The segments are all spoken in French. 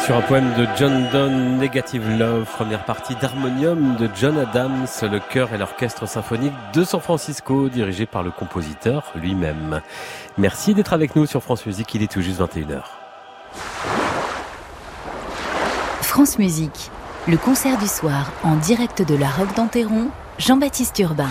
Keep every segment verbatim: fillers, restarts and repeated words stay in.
Sur un poème de John Donne, Negative Love, première partie d'Harmonium de John Adams, le chœur et l'orchestre symphonique de San Francisco, dirigé par le compositeur lui-même. Merci d'être avec nous sur France Musique, il est tout juste vingt et une heures. France Musique, le concert du soir en direct de la Roque d'Enterron, Jean-Baptiste Urbain.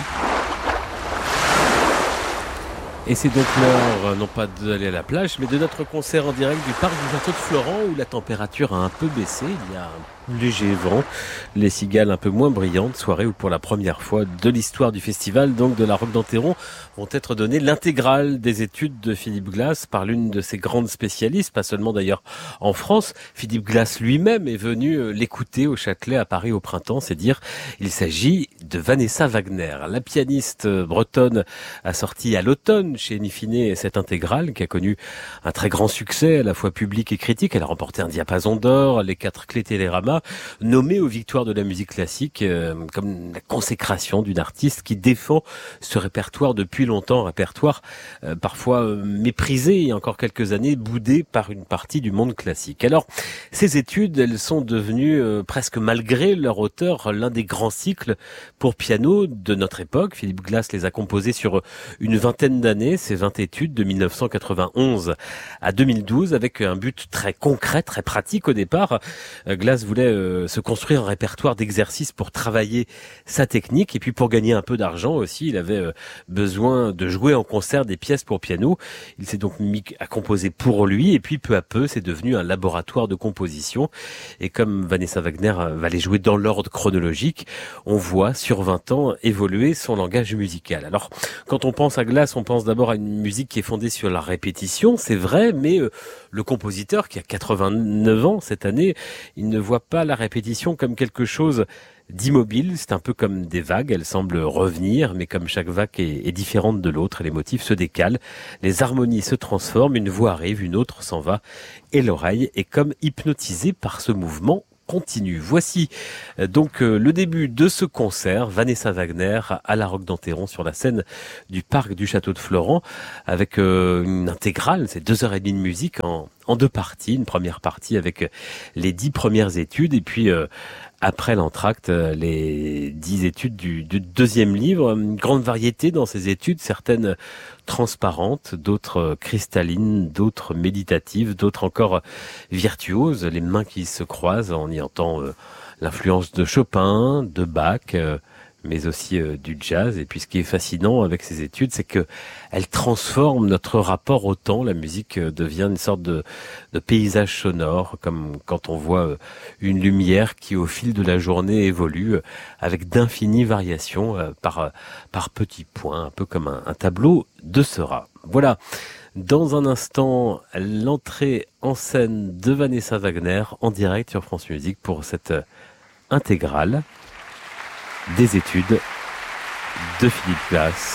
Et c'est donc l'heure, non pas d'aller à la plage, mais de notre concert en direct du parc du Château de Florent, où la température a un peu baissé. Il y a un léger vent, les cigales un peu moins brillantes. Soirée où pour la première fois de l'histoire du festival, donc de la Roque d'Enterron, vont être données l'intégrale des études de Philippe Glass par l'une de ses grandes spécialistes, pas seulement d'ailleurs en France. Philippe Glass lui-même est venu l'écouter au Châtelet à Paris au printemps, c'est dire. Il s'agit de Vanessa Wagner. La pianiste bretonne a sorti à l'automne chez Nifine cette intégrale qui a connu un très grand succès à la fois public et critique. Elle a remporté un diapason d'or, les quatre clés Télérama, nommée aux victoires de la musique classique euh, comme la consécration d'une artiste qui défend ce répertoire depuis longtemps, répertoire euh, parfois euh, méprisé il y a encore quelques années, boudé par une partie du monde classique. Alors, ces études, elles sont devenues euh, presque malgré leur auteur l'un des grands cycles pour piano de notre époque. Philippe Glass les a composées sur une vingtaine d'années, ces vingt études de mille neuf cent quatre-vingt-onze à deux mille douze, avec un but très concret, très pratique au départ. Glass voulait euh, se construire un répertoire d'exercices pour travailler sa technique, et puis pour gagner un peu d'argent aussi, il avait euh, besoin de jouer en concert des pièces pour piano. Il s'est donc mis à composer pour lui, et puis peu à peu, c'est devenu un laboratoire de composition. Et comme Vanessa Wagner va les jouer dans l'ordre chronologique, on voit sur vingt ans évoluer son langage musical. Alors, quand on pense à Glass, on pense d'abord à une musique qui est fondée sur la répétition, c'est vrai, mais euh, le compositeur, qui a quatre-vingt-neuf ans cette année, il ne voit pas la répétition comme quelque chose d'immobile. C'est un peu comme des vagues, elles semblent revenir, mais comme chaque vague est, est différente de l'autre, les motifs se décalent, les harmonies se transforment, une voix arrive, une autre s'en va, et l'oreille est comme hypnotisée par ce mouvement continue. Voici euh, donc euh, le début de ce concert, Vanessa Wagner à la Roque d'Enterron sur la scène du parc du Château de Florent, avec euh, une intégrale, c'est deux heures et demie de musique en, en deux parties. Une première partie avec euh, les dix premières études, et puis euh, après l'entracte, euh, les dix études du, du deuxième livre. Une grande variété dans ces études, certaines transparentes, d'autres cristallines, d'autres méditatives, d'autres encore virtuoses, les mains qui se croisent. On y entend euh, l'influence de Chopin, de Bach, euh, mais aussi euh, du jazz. Et puis ce qui est fascinant avec ces études, c'est que elles transforment notre rapport au temps. La musique euh, devient une sorte de, de paysage sonore, comme quand on voit euh, une lumière qui au fil de la journée évolue euh, avec d'infinies variations euh, par, euh, par petits points, un peu comme un, un tableau de Seurat. Voilà. Dans un instant, l'entrée en scène de Vanessa Wagner en direct sur France Musique pour cette euh, intégrale des études de Philippe Glass,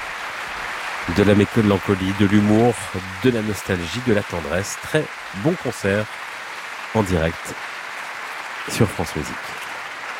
de la mélancolie, de l'humour, de la nostalgie, de la tendresse. Très bon concert en direct sur France Musique.